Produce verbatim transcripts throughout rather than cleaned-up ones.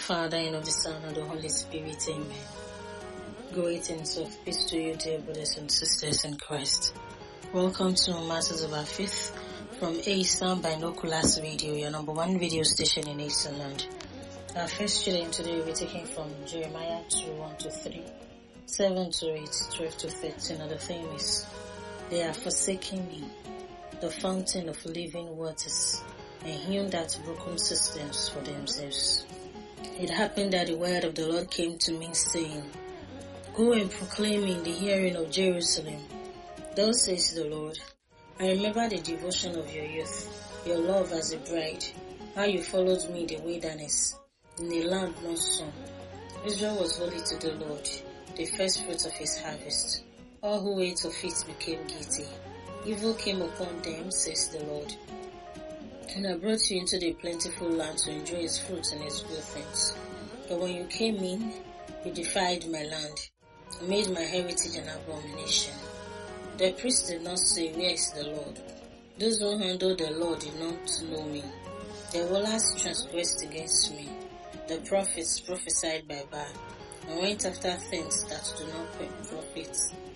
Father, and of the Son, and of the Holy Spirit. Amen. Greetings of peace to you, dear brothers and sisters in Christ. Welcome to Masters of Our Faith from Eastern Binoculars Radio, your number one video station in Eastern Land. Our first reading today will be taken from Jeremiah two, one to three, seven to eight, twelve to thirteen, and the theme is, They are forsaking me, the fountain of living waters, and hewn out broken systems for themselves. It happened that the word of the Lord came to me, saying, Go and proclaim in the hearing of Jerusalem. Thus says the Lord, I remember the devotion of your youth, your love as a bride, how you followed me in the wilderness, in a land not sown. Israel was holy to the Lord, the first fruit of his harvest. All who ate of it became guilty. Evil came upon them, says the Lord. And I brought you into the plentiful land to enjoy its fruits and its good things. But when you came in, you defied my land, and made my heritage an abomination. The priests did not say, Where is the Lord? Those who handled the Lord did not know me. The rulers transgressed against me. The prophets prophesied by Baal, and went after things that do not profit.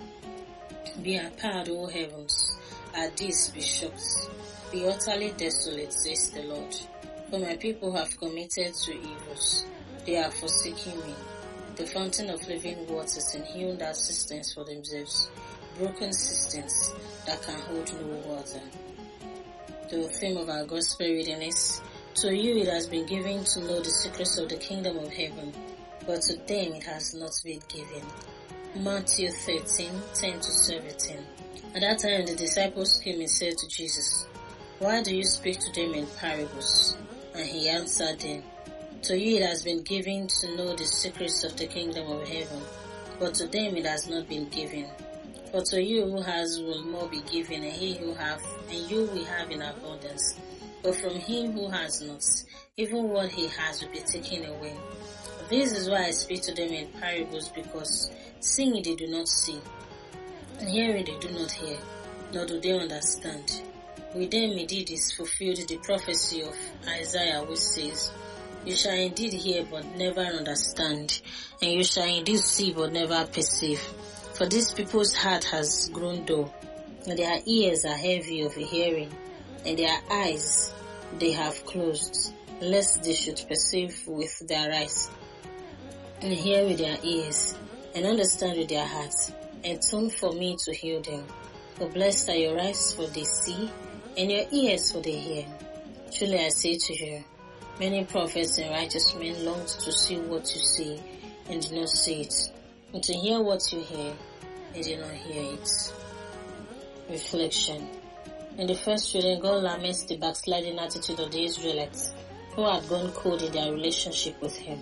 Be apart, O heavens, at this be shocked. Be utterly desolate, says the Lord. For my people have committed two evils. They are forsaking me, the fountain of living waters, and hewn out cisterns for themselves, broken cisterns that can hold no water. The theme of our gospel reading is, To you it has been given to know the secrets of the kingdom of heaven, but to them it has not been given. Matthew thirteen, ten to seventeen. At that time the disciples came and said to Jesus, Why do you speak to them in parables? And he answered them, To you it has been given to know the secrets of the kingdom of heaven, but to them it has not been given. For to you who has will more be given, and he who have, and you will have in abundance. But from him who has not, even what he has will be taken away. This is why I speak to them in parables, because seeing they do not see, and hearing they do not hear, nor do they understand. With them indeed is fulfilled the prophecy of Isaiah, which says, You shall indeed hear but never understand, and you shall indeed see but never perceive. For this people's heart has grown dull, and their ears are heavy of hearing, and their eyes they have closed, lest they should perceive with their eyes, and hear with their ears, and understand with their hearts, and turn for me to heal them. For blessed are your eyes, for they see, and your ears for they hear. Truly I say to you, many prophets and righteous men longed to see what you see, and did not see it, and to hear what you hear, and did not hear it. Reflection. In the first reading, God laments the backsliding attitude of the Israelites, who had gone cold in their relationship with Him.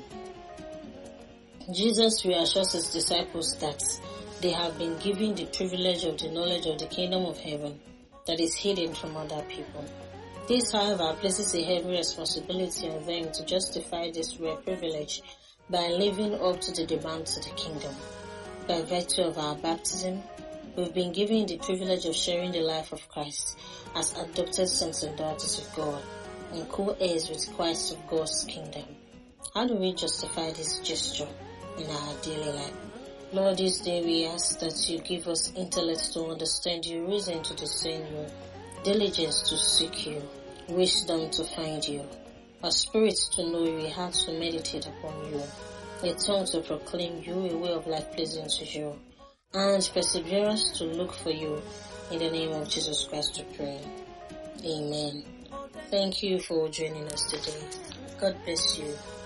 Jesus reassures His disciples that they have been given the privilege of the knowledge of the kingdom of heaven that is hidden from other people. This, however, places a heavy responsibility on them to justify this rare privilege by living up to the demands of the kingdom. By virtue of our baptism, we've been given the privilege of sharing the life of Christ as adopted sons and daughters of God and co-heirs with Christ of God's kingdom. How do we justify this gesture in our daily life? Lord, this day we ask that you give us intellect to understand you, reason to discern you, diligence to seek you, wisdom to find you, a spirit to know you, a heart to meditate upon you, a tongue to proclaim you, a way of life pleasing to you, and perseverance to look for you. In the name of Jesus Christ we pray. Amen. Thank you for joining us today. God bless you.